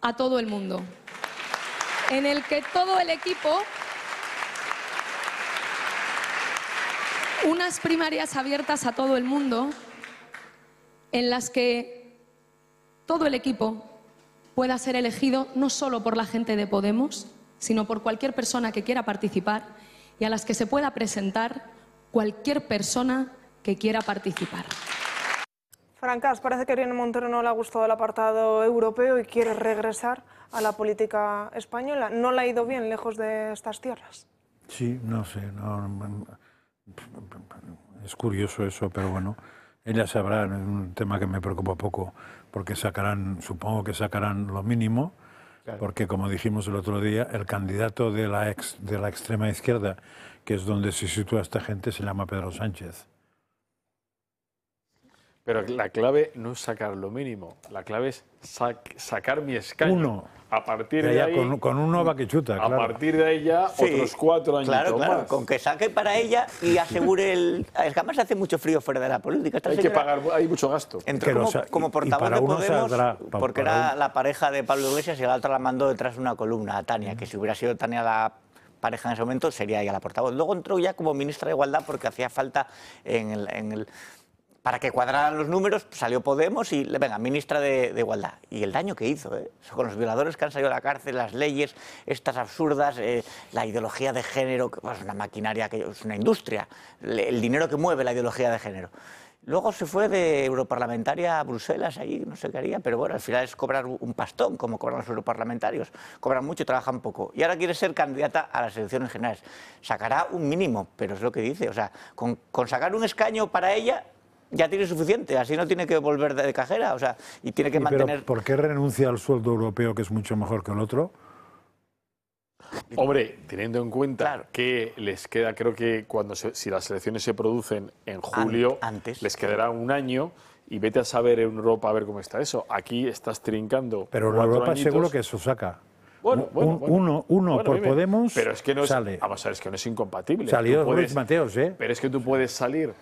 a todo el mundo, en el que todo el equipo, unas primarias abiertas a todo el mundo, en las que todo el equipo pueda ser elegido no solo por la gente de Podemos, sino por cualquier persona que quiera participar y a las que se pueda presentar cualquier persona que quiera participar. Francas, parece que a Irene Montero no le ha gustado el apartado europeo y quiere regresar a la política española. ¿No le ha ido bien lejos de estas tierras? Sí, no sé, es curioso eso, pero bueno, ella sabrá, es un tema que me preocupa poco, porque supongo que sacarán lo mínimo, claro. Porque como dijimos el otro día, el candidato de la extrema izquierda, que es donde se sitúa esta gente, se llama Pedro Sánchez. Pero la clave no es sacar lo mínimo, la clave es sacar mi escaño. Uno. A partir de ahí, con uno va que chuta, claro. A partir de ahí ya sí, otros 4 años claro, más. Con que saque para ella y asegure el... Es que además hace mucho frío fuera de la política. Hay que pagar, hay mucho gasto. Entró como portavoz de Podemos, porque era la pareja de Pablo Iglesias y la otra la mandó detrás de una columna, a Tania, que si hubiera sido Tania la pareja en ese momento, sería ella la portavoz. Luego entró ya como ministra de Igualdad porque hacía falta para que cuadraran los números, salió Podemos y, venga, ministra de Igualdad. Y el daño que hizo, con los violadores que han salido de la cárcel, las leyes estas absurdas, la ideología de género, que es una maquinaria, que es una industria, el dinero que mueve la ideología de género. Luego se fue de europarlamentaria a Bruselas, ahí no sé qué haría, pero bueno, al final es cobrar un pastón, como cobran los europarlamentarios. Cobran mucho y trabajan poco. Y ahora quiere ser candidata a las elecciones generales. Sacará un mínimo, pero es lo que dice. O sea, con sacar un escaño para ella ya tiene suficiente, así no tiene que volver de cajera, o sea, y tiene que mantener... ¿Pero por qué renuncia al sueldo europeo, que es mucho mejor que el otro? Hombre, teniendo en cuenta que les queda, creo que si las elecciones se producen en julio, les quedará un año y vete a saber en Europa a ver cómo está eso. Aquí estás trincando. Pero en Europa seguro que eso saca. Bueno, uno por Podemos pero es que no sale. Vamos a ver, es que no es incompatible. Salió Luis Mateos, Pero es que tú puedes salir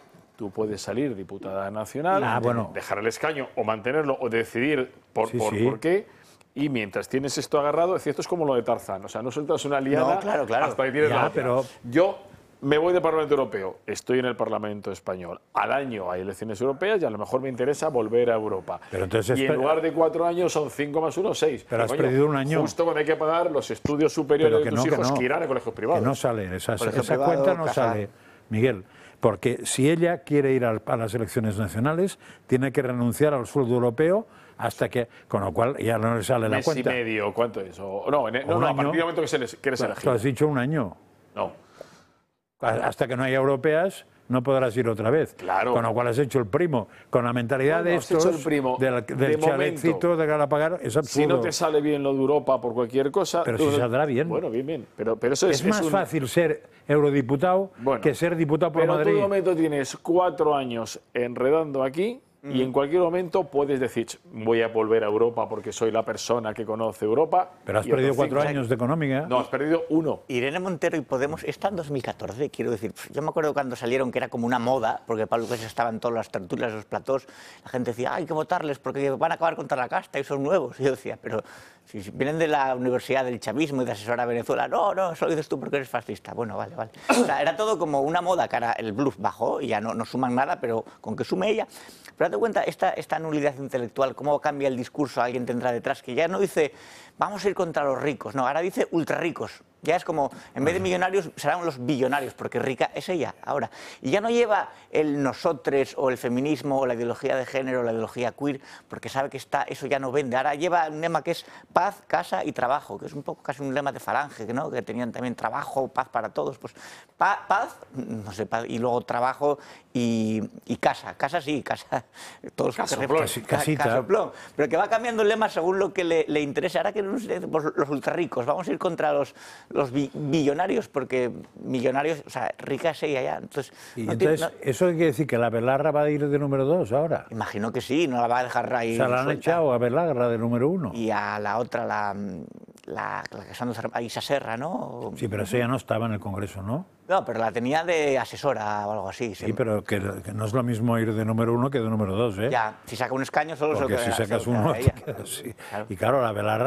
diputada nacional, dejar el escaño o mantenerlo o decidir por qué. Y mientras tienes esto agarrado, es decir, esto es como lo de Tarzán, o sea, no sueltas una liana hasta que tienes la otra. Pero yo me voy del Parlamento Europeo, estoy en el Parlamento Español, al año hay elecciones europeas y a lo mejor me interesa volver a Europa. Pero entonces, y en lugar de 4 años son 5 más 1, 6. Pero has perdido un año. Justo cuando hay que pagar los estudios superiores de tus hijos que irán a colegios privados. Que no sale, esa cuenta no sale, Miguel. Porque si ella quiere ir a las elecciones nacionales, tiene que renunciar al sueldo europeo hasta que, con lo cual ya no le sale la cuenta. ¿Mes y medio? ¿Cuánto es? No, a partir del momento que eres elegido. Tú has dicho un año. No. Hasta que no haya europeas, no podrás ir otra vez. Claro. Con lo cual has hecho el primo. Con la mentalidad de estos, del chalecito de Galapagar, es absurdo. Si no te sale bien lo de Europa por cualquier cosa... Pero si saldrá bien. Bueno, bien. Pero eso es más fácil ser eurodiputado que ser diputado por Madrid. Pero en todo momento tienes 4 años enredando aquí y en cualquier momento puedes decir, voy a volver a Europa porque soy la persona que conoce Europa. Pero has perdido 4 años de económica. No, has perdido 1. Irene Montero y Podemos está en 2014, quiero decir. Yo me acuerdo cuando salieron que era como una moda, porque Pablo Iglesias estaba en todas las tertulias, los platós, la gente decía, hay que votarles porque van a acabar contra la casta y son nuevos. Y yo decía, pero si vienen de la Universidad del Chavismo y de asesora a Venezuela, no, eso lo dices tú porque eres fascista. Bueno, vale. O sea, era todo como una moda, que ahora el bluff bajó y ya no suman nada, pero con que sume ella. Pero date cuenta, esta nulidad intelectual, cómo cambia el discurso, alguien tendrá detrás, que ya no dice, vamos a ir contra los ricos, no, ahora dice ultra ricos. Ya es como, en vez de millonarios, serán los billonarios, porque rica es ella ahora. Y ya no lleva el nosotres o el feminismo o la ideología de género o la ideología queer, porque sabe que eso ya no vende. Ahora lleva un lema que es paz, casa y trabajo, que es un poco casi un lema de Falange, ¿no? Que tenían también trabajo, paz para todos. Pues paz, no sé, paz, y luego trabajo y casa. Casa sí, casa. Todos casita. Pero que va cambiando el lema según lo que le interesa. Ahora que los ultra ricos, vamos a ir contra los billonarios, porque millonarios, o sea, rica es ella ya. Entonces, ¿eso quiere decir que la Belarra va a ir de número 2 ahora? Imagino que sí, no la va a dejar ahí. O sea, la han echado a Belarra de número 1. Y a la otra, la Isa Serra, ¿no? Sí, pero esa ya no estaba en el Congreso, ¿no? No, pero la tenía de asesora o algo así. Sí, pero que no es lo mismo ir de número 1 que de número 2, ¿eh? Ya, si saca un escaño solo se lo queda. Porque si sacas uno, te quedas, sí. Claro. Y claro, la Belarra